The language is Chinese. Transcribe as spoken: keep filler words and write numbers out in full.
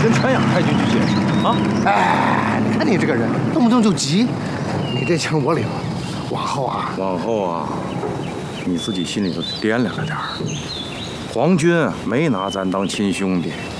跟全阳太君去解释啊！ 哎，你看你这个人，动不动就急，你这情我领。往后啊， 往后啊，你自己心里头掂量着点儿。皇军没拿咱当亲兄弟。